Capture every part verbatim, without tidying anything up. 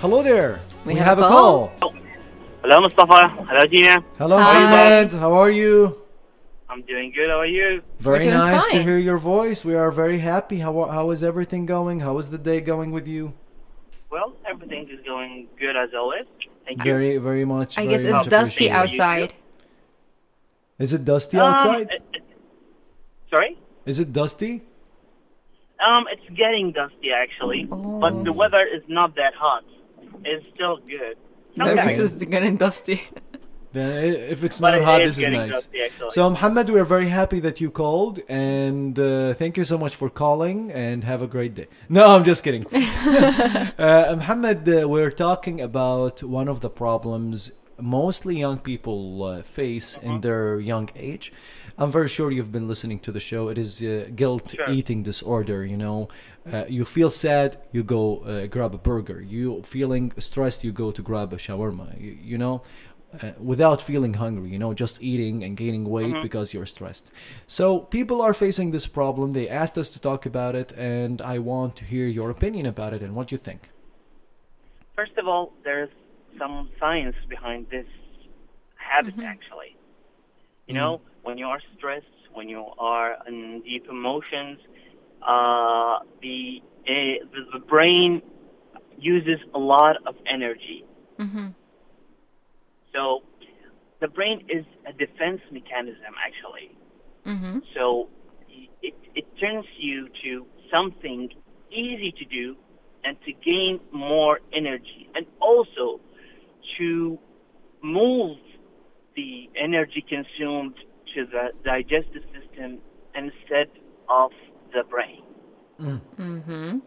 Hello there. We have a call. Hello, Mustafa. Hello, Gina. Hello, Hi. Ahmed. How are you? I'm doing good. How are you? Very doing nice to fine. hear your voice. We are very happy. How how is everything going? How is the day going with you? Well, everything is going good as always. Thank you. Very, very much. I very guess it's much dusty appreciated. outside. Is it dusty Um, outside? it- it- sorry? Is it dusty? Um, it's getting dusty actually, Oh. but the weather is not that hot. It's still good. No, Sometimes, this is getting dusty. Then i- if it's but not it hot, is this is getting nice. dusty actually. So, Mohammed, we are very happy that you called, and uh, thank you so much for calling, and have a great day. No, I'm just kidding. uh, Mohammed, uh, we're talking about one of the problems mostly young people uh, face in their young age. I'm very sure you've been listening to the show. It is uh, guilt Sure. eating disorder, you know. Uh, you feel sad, you go uh, grab a burger. You feeling stressed, you go to grab a shawarma, you, you know. Uh, without feeling hungry, you know, just eating and gaining weight because you're stressed. So people are facing this problem. They asked us to talk about it, and I want to hear your opinion about it and what you think. First of all, there's some science behind this habit actually. You know, when you are stressed, when you are in deep emotions, uh, the, uh, the the brain uses a lot of energy. Mm-hmm. So the brain is a defense mechanism, actually. Mm-hmm. So it, it turns you to something easy to do and to gain more energy, and also to move the energy consumed to the digestive system instead of the brain. Mm-hmm.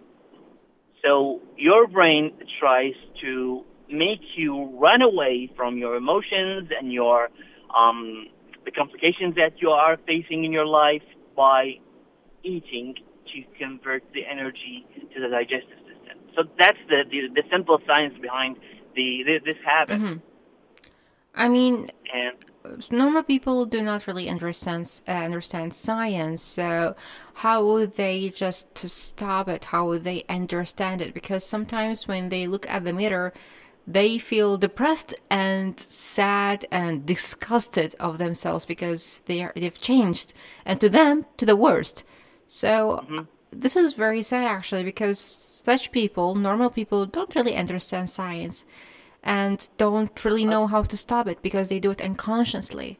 So your brain tries to make you run away from your emotions and your um, the complications that you are facing in your life by eating to convert the energy to the digestive system. So that's the the, the simple science behind the, the this habit. Mm-hmm. I mean, And normal people do not really understand uh, understand science, so how would they just to stop it? How would they understand it? Because sometimes when they look at the mirror, they feel depressed and sad and disgusted of themselves because they are they've changed, and to them, to the worst. So this is very sad actually, because such people, normal people, don't really understand science and don't really know how to stop it because they do it unconsciously.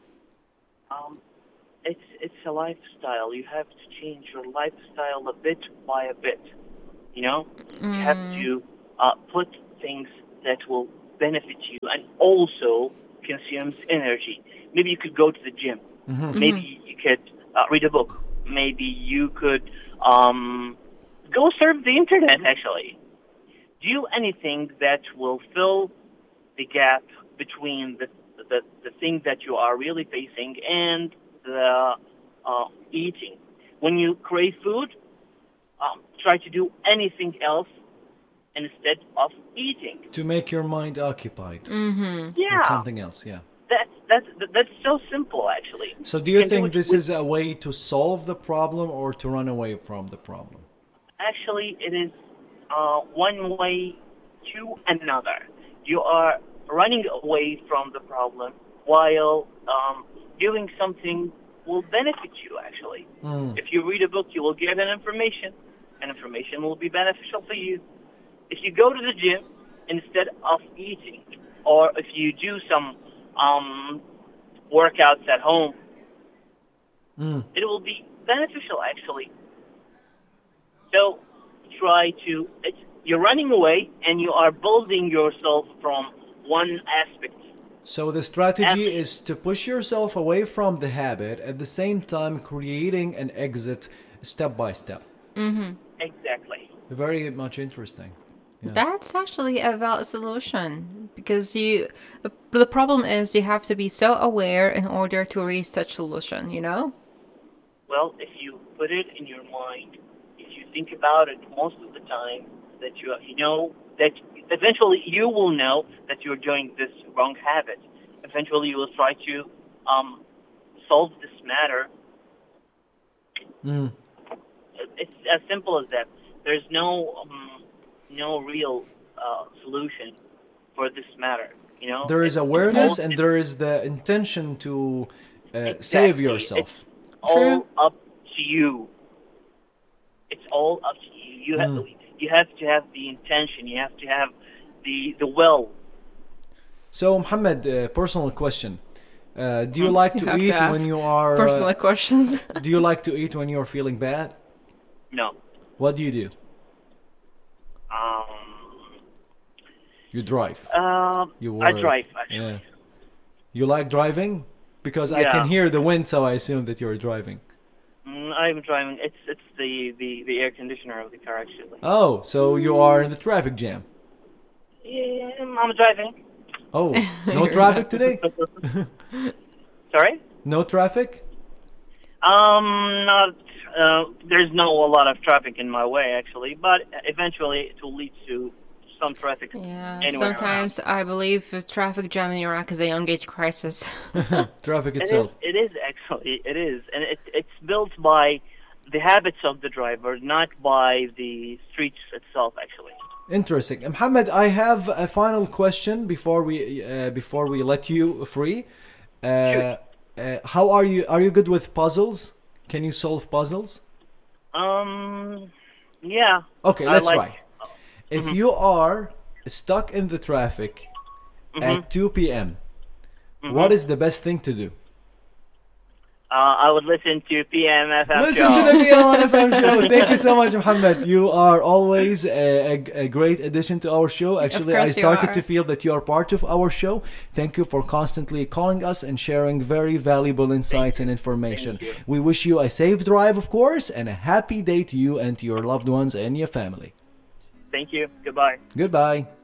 um, it's it's a lifestyle. You have to change your lifestyle a bit by a bit. You know, you have to uh, put things that will benefit you and also consumes energy. Maybe you could go to the gym. Maybe you could uh, read a book. Maybe you could um, go surf the internet, actually. Do anything that will fill the gap between the, the, the thing that you are really facing and the uh, eating. When you crave food, um, try to do anything else instead of eating. To make your mind occupied Mm-hmm. Yeah, with something else, yeah. that's that's that's so simple, actually. So do you can do think it this with- is a way to solve the problem or to run away from the problem? Actually, it is uh, one way to another. You are running away from the problem while um, doing something will benefit you, actually. Mm. If you read a book, you will get an information, and information will be beneficial for you. If you go to the gym instead of eating, or if you do some um, workouts at home, Mm. it will be beneficial, actually. So try to, it's, you're running away and you are building yourself from one aspect. So the strategy Absolutely. is to push yourself away from the habit, at the same time creating an exit step by step. Exactly. Very much interesting. Yeah. That's actually a valid solution, because you the, the problem is you have to be so aware in order to reach such solution, you know? Well, if you put it in your mind, if you think about it most of the time, that you you know that eventually you will know that you're doing this wrong habit. Eventually, you will try to um, solve this matter. Mm. It's as simple as that. There's no um, no real uh, solution for this matter. You know, There is It's awareness all- and there is the intention to uh, Exactly. save yourself. It's True. all up to you. It's all up to you. You have Mm. you have to have the intention. You have to have the the will. So, Muhammad, uh, personal question. Uh, do you Mm. like You to have to eat have when you are... Personal Uh, questions. do you like to eat when you're feeling bad? No. What do you do? Um. You drive. Uh, You I were- drive actually. Yeah. You like driving? Because I can Yeah. hear the wind, so I assume that you're driving. Mm, I'm driving. It's it's the, the, the air conditioner of the car actually. Oh, so you are in the traffic jam. Yeah, I'm driving. Oh, no traffic today? Sorry. No traffic? Um, not. Uh, there's no a lot of traffic in my way actually, but eventually it will lead to some traffic. Yeah, anywhere sometimes I believe the traffic jam in Iraq is a young age crisis. Traffic It is, itself. it is actually, it is, and it, it's built by the habits of the driver, not by the streets itself. Actually, Interesting. Mohammed, I have a final question before we uh, before we let you free. Uh, uh, how are you? Are you good with puzzles? Can you solve puzzles? um, yeah. Okay, I let's like- try. If you are stuck in the traffic at two p.m., what is the best thing to do? Uh, I would listen to P M F M Listen show. to the P M one F M show. Thank you so much, Mohammed. You are always a, a, a great addition to our show. Actually, I course you started are. to feel that you are part of our show. Thank you for constantly calling us and sharing very valuable insights and information. Thank you. We wish you a safe drive, of course, and a happy day to you and to your loved ones and your family. Thank you. Goodbye. Goodbye.